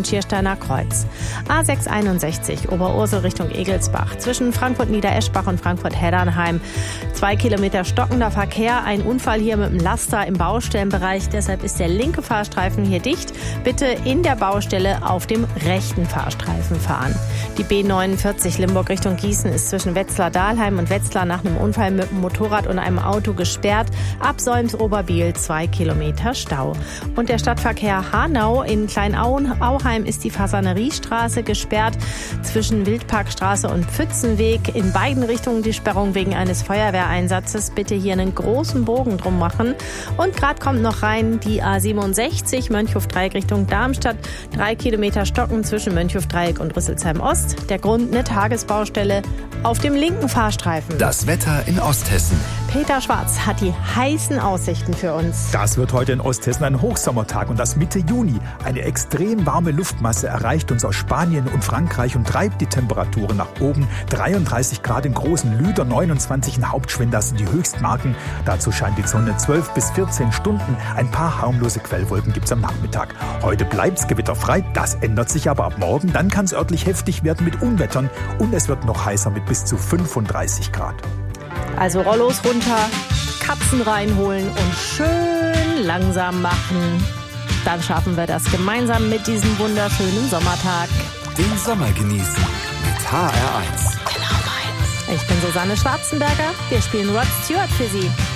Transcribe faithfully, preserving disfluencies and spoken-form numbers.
Schiersteiner Kreuz. A sechs einundsechzig Oberursel Richtung Egelsbach zwischen Frankfurt-Niedereschbach und Frankfurt-Heddernheim. Zwei Kilometer stockender Verkehr, ein Unfall hier mit dem Laster im Baustellenbereich. Deshalb ist der linke Fahrstreifen hier dicht. Bitte in der Baustelle auf dem rechten Fahrstreifen fahren. Die B neunundvierzig Limburg Richtung Gießen ist zwischen Wetzlar-Dahlheim und Wetzlar nach einem Unfall mit einem Motorrad und einem Auto gesperrt. Ab Solms-Oberbiel zwei Kilometer Stau. Und der Stadtverkehr Hanau in Kleinauheim ist die Fasaneriestraße gesperrt. Zwischen Wildparkstraße und Pfützenweg in beiden Richtungen die Sperrung wegen eines Feuerwehreinsatzes. Bitte hier einen großen Bogen drum machen. Und gerade kommt noch rein die A siebenundsechzig Mönchhof-Dreieck Richtung Darmstadt. Drei Kilometer Stocken zwischen Mönchhof-Dreieck und Rüsselsheim-Ost. Der Grund eine Tagesbaustelle auf dem linken Fahrstreifen. Das Wetter in Osthessen. Peter Schwarz hat die heißen Aussichten für uns. Das wird heute in Osthessen ein Hochsommertag und das Mitte Juni. Eine extrem warme Luftmasse erreicht uns aus Spanien und Frankreich und treibt die Temperaturen nach oben. dreiunddreißig Grad in Großen Lüder, neunundzwanzig in Hauptschwind, das sind die Höchstmarken. Dazu scheint die Sonne zwölf bis vierzehn Stunden. Ein paar harmlose Quellwolken gibt's am Nachmittag. Heute bleibt's gewitterfrei, das ändert sich aber ab morgen. Dann kann es örtlich heftig werden mit Unwettern und es wird noch heißer mit bis zu fünfunddreißig Grad. Also Rollos runter, Katzen reinholen und schön langsam machen. Dann schaffen wir das gemeinsam mit diesem wunderschönen Sommertag. Den Sommer genießen mit H R eins. Genau meins. Ich bin Susanne Schwarzenberger. Wir spielen Rod Stewart für Sie.